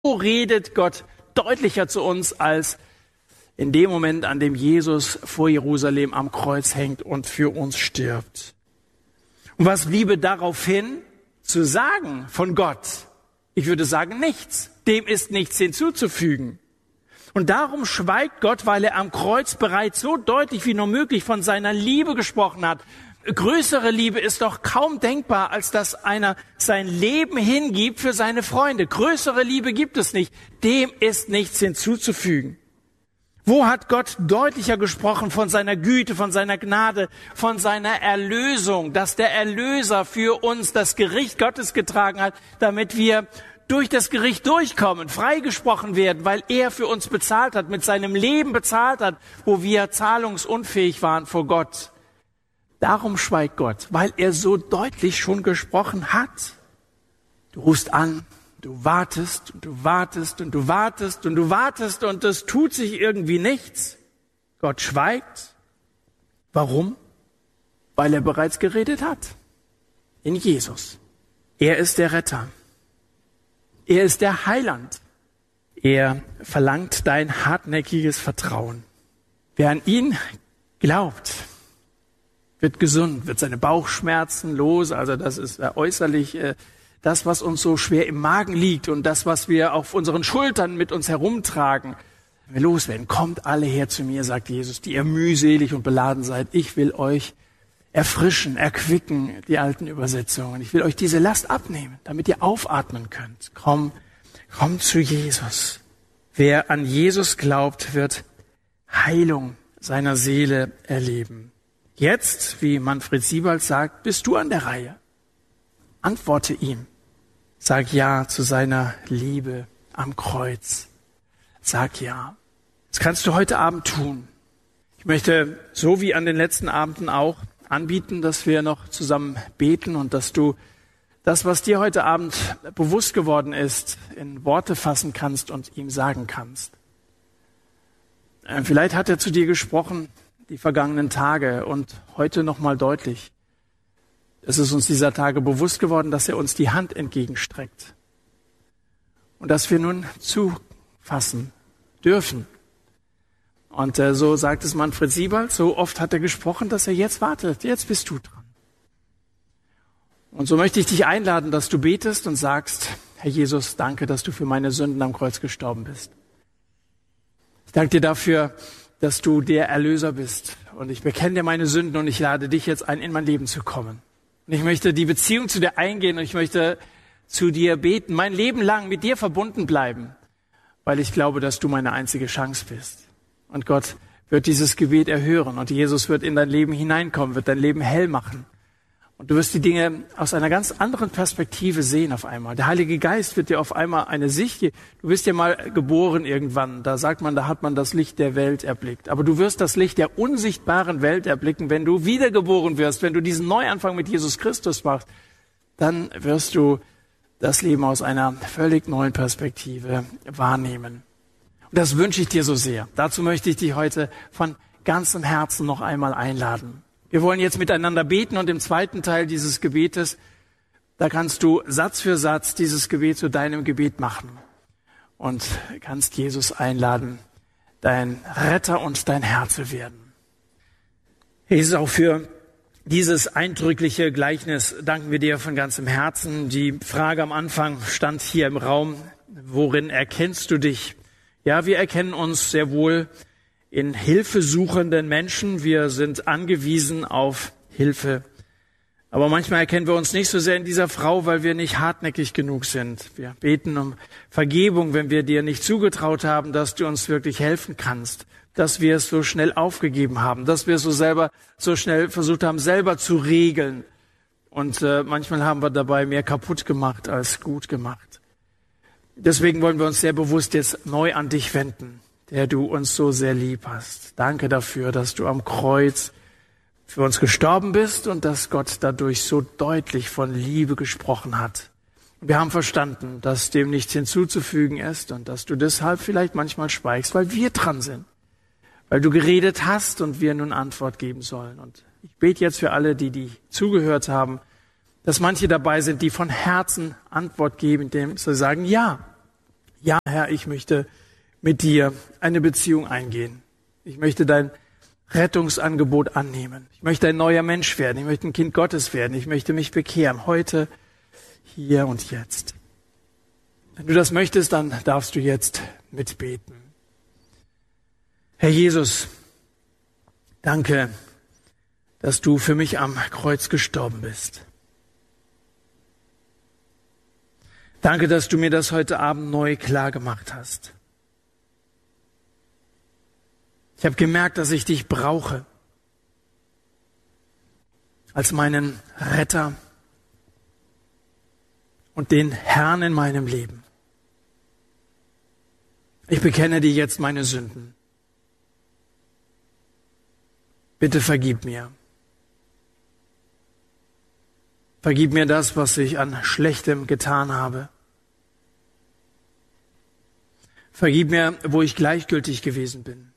redet Gott deutlicher zu uns als in dem Moment, an dem Jesus vor Jerusalem am Kreuz hängt und für uns stirbt. Und was bliebe daraufhin zu sagen von Gott? Ich würde sagen, nichts. Dem ist nichts hinzuzufügen. Und darum schweigt Gott, weil er am Kreuz bereits so deutlich wie nur möglich von seiner Liebe gesprochen hat. Größere Liebe ist doch kaum denkbar, als dass einer sein Leben hingibt für seine Freunde. Größere Liebe gibt es nicht. Dem ist nichts hinzuzufügen. Wo hat Gott deutlicher gesprochen von seiner Güte, von seiner Gnade, von seiner Erlösung, dass der Erlöser für uns das Gericht Gottes getragen hat, damit wir durch das Gericht durchkommen, freigesprochen werden, weil er für uns bezahlt hat, mit seinem Leben bezahlt hat, wo wir zahlungsunfähig waren vor Gott. Darum schweigt Gott, weil er so deutlich schon gesprochen hat. Du rufst an, du wartest und du wartest und du wartest und du wartest und es tut sich irgendwie nichts. Gott schweigt. Warum? Weil er bereits geredet hat. In Jesus. Er ist der Retter. Er ist der Heiland. Er verlangt dein hartnäckiges Vertrauen. Wer an ihn glaubt, wird gesund, wird seine Bauchschmerzen los. Also das ist äußerlich das, was uns so schwer im Magen liegt und das, was wir auf unseren Schultern mit uns herumtragen. Wenn wir loswerden, kommt alle her zu mir, sagt Jesus, die ihr mühselig und beladen seid. Ich will euch erfrischen, erquicken, die alten Übersetzungen. Ich will euch diese Last abnehmen, damit ihr aufatmen könnt. Komm zu Jesus. Wer an Jesus glaubt, wird Heilung seiner Seele erleben. Jetzt, wie Manfred Siebald sagt, bist du an der Reihe. Antworte ihm. Sag Ja zu seiner Liebe am Kreuz. Sag Ja. Das kannst du heute Abend tun. Ich möchte, so wie an den letzten Abenden auch, anbieten, dass wir noch zusammen beten und dass du das, was dir heute Abend bewusst geworden ist, in Worte fassen kannst und ihm sagen kannst. Vielleicht hat er zu dir gesprochen, die vergangenen Tage und heute nochmal deutlich. Es ist uns dieser Tage bewusst geworden, dass er uns die Hand entgegenstreckt und dass wir nun zufassen dürfen. Und so sagt es Manfred Siebald, so oft hat er gesprochen, dass er jetzt wartet. Jetzt bist du dran. Und so möchte ich dich einladen, dass du betest und sagst, Herr Jesus, danke, dass du für meine Sünden am Kreuz gestorben bist. Ich danke dir dafür, dass du der Erlöser bist. Und ich bekenne dir meine Sünden und ich lade dich jetzt ein, in mein Leben zu kommen. Und ich möchte die Beziehung zu dir eingehen und ich möchte zu dir beten, mein Leben lang mit dir verbunden bleiben, weil ich glaube, dass du meine einzige Chance bist. Und Gott wird dieses Gebet erhören und Jesus wird in dein Leben hineinkommen, wird dein Leben hell machen. Und du wirst die Dinge aus einer ganz anderen Perspektive sehen auf einmal. Der Heilige Geist wird dir auf einmal eine Sicht geben. Du bist ja mal geboren irgendwann. Da sagt man, da hat man das Licht der Welt erblickt. Aber du wirst das Licht der unsichtbaren Welt erblicken, wenn du wiedergeboren wirst, wenn du diesen Neuanfang mit Jesus Christus machst. Dann wirst du das Leben aus einer völlig neuen Perspektive wahrnehmen. Und das wünsche ich dir so sehr. Dazu möchte ich dich heute von ganzem Herzen noch einmal einladen. Wir wollen jetzt miteinander beten und im zweiten Teil dieses Gebetes, da kannst du Satz für Satz dieses Gebet zu deinem Gebet machen und kannst Jesus einladen, dein Retter und dein Herr zu werden. Jesus, auch für dieses eindrückliche Gleichnis danken wir dir von ganzem Herzen. Die Frage am Anfang stand hier im Raum, worin erkennst du dich? Ja, wir erkennen uns sehr wohl in hilfesuchenden Menschen. Wir sind angewiesen auf Hilfe. Aber manchmal erkennen wir uns nicht so sehr in dieser Frau, weil wir nicht hartnäckig genug sind. Wir beten um Vergebung, wenn wir dir nicht zugetraut haben, dass du uns wirklich helfen kannst, dass wir es so schnell aufgegeben haben, dass wir es so schnell versucht haben, selber zu regeln. Und manchmal haben wir dabei mehr kaputt gemacht als gut gemacht. Deswegen wollen wir uns sehr bewusst jetzt neu an dich wenden, der du uns so sehr lieb hast. Danke dafür, dass du am Kreuz für uns gestorben bist und dass Gott dadurch so deutlich von Liebe gesprochen hat. Wir haben verstanden, dass dem nichts hinzuzufügen ist und dass du deshalb vielleicht manchmal schweigst, weil wir dran sind, weil du geredet hast und wir nun Antwort geben sollen. Und ich bete jetzt für alle, die zugehört haben, dass manche dabei sind, die von Herzen Antwort geben, indem sie sagen, ja, Ja, Herr, ich möchte mit dir eine Beziehung eingehen. Ich möchte dein Rettungsangebot annehmen. Ich möchte ein neuer Mensch werden. Ich möchte ein Kind Gottes werden. Ich möchte mich bekehren. Heute, hier und jetzt. Wenn du das möchtest, dann darfst du jetzt mitbeten. Herr Jesus, danke, dass du für mich am Kreuz gestorben bist. Danke, dass du mir das heute Abend neu klar gemacht hast. Ich habe gemerkt, dass ich dich brauche als meinen Retter und den Herrn in meinem Leben. Ich bekenne dir jetzt meine Sünden. Bitte vergib mir. Vergib mir das, was ich an Schlechtem getan habe. Vergib mir, wo ich gleichgültig gewesen bin.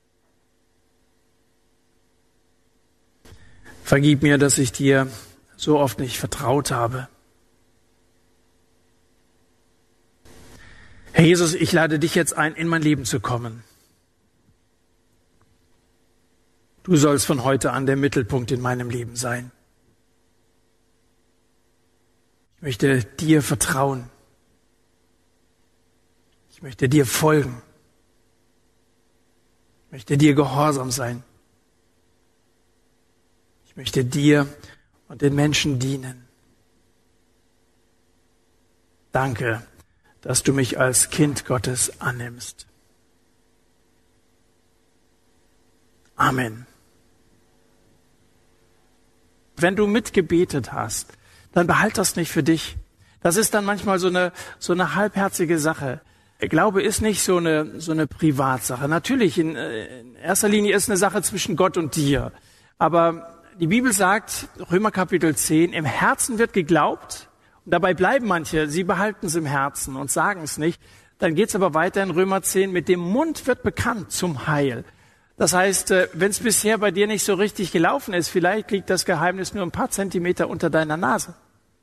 Vergib mir, dass ich dir so oft nicht vertraut habe. Herr Jesus, ich lade dich jetzt ein, in mein Leben zu kommen. Du sollst von heute an der Mittelpunkt in meinem Leben sein. Ich möchte dir vertrauen. Ich möchte dir folgen. Ich möchte dir gehorsam sein. Ich möchte dir und den Menschen dienen. Danke, dass du mich als Kind Gottes annimmst. Amen. Wenn du mitgebetet hast, dann behalt das nicht für dich. Das ist dann manchmal so eine halbherzige Sache. Glaube ist nicht so eine Privatsache. Natürlich, in erster Linie ist eine Sache zwischen Gott und dir. Aber die Bibel sagt, Römer Kapitel 10, im Herzen wird geglaubt. Und dabei bleiben manche, sie behalten es im Herzen und sagen es nicht. Dann geht es aber weiter in Römer 10, mit dem Mund wird bekannt zum Heil. Das heißt, wenn es bisher bei dir nicht so richtig gelaufen ist, vielleicht liegt das Geheimnis nur ein paar Zentimeter unter deiner Nase.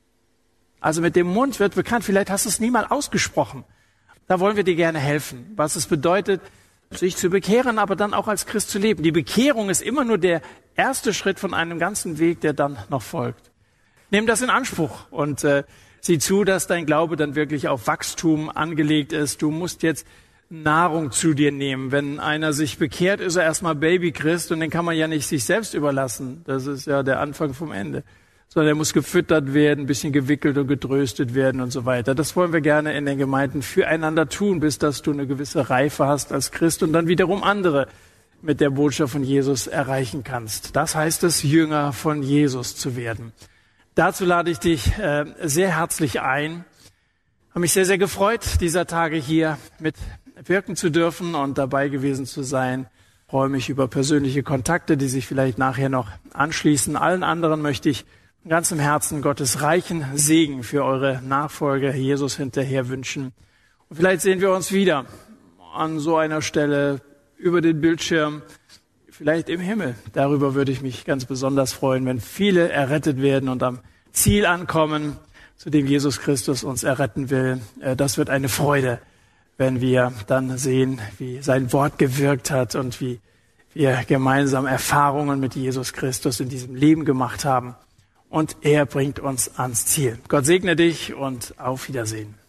Also mit dem Mund wird bekannt, vielleicht hast du es nie mal ausgesprochen. Da wollen wir dir gerne helfen, was es bedeutet, sich zu bekehren, aber dann auch als Christ zu leben. Die Bekehrung ist immer nur der erste Schritt von einem ganzen Weg, der dann noch folgt. Nimm das in Anspruch und sieh zu, dass dein Glaube dann wirklich auf Wachstum angelegt ist. Du musst jetzt Nahrung zu dir nehmen. Wenn einer sich bekehrt, ist er erstmal Babychrist und den kann man ja nicht sich selbst überlassen. Das ist ja der Anfang vom Ende. Sondern er muss gefüttert werden, ein bisschen gewickelt und getröstet werden und so weiter. Das wollen wir gerne in den Gemeinden füreinander tun, bis dass du eine gewisse Reife hast als Christ und dann wiederum andere mit der Botschaft von Jesus erreichen kannst. Das heißt es, Jünger von Jesus zu werden. Dazu lade ich dich sehr herzlich ein. Habe mich sehr, sehr gefreut, dieser Tage hier mitwirken zu dürfen und dabei gewesen zu sein. Ich freue mich über persönliche Kontakte, die sich vielleicht nachher noch anschließen. Allen anderen möchte ich von ganzem Herzen Gottes reichen Segen für eure Nachfolger Jesus hinterher wünschen. Und vielleicht sehen wir uns wieder an so einer Stelle über den Bildschirm, vielleicht im Himmel. Darüber würde ich mich ganz besonders freuen, wenn viele errettet werden und am Ziel ankommen, zu dem Jesus Christus uns erretten will. Das wird eine Freude, wenn wir dann sehen, wie sein Wort gewirkt hat und wie wir gemeinsam Erfahrungen mit Jesus Christus in diesem Leben gemacht haben. Und er bringt uns ans Ziel. Gott segne dich und auf Wiedersehen.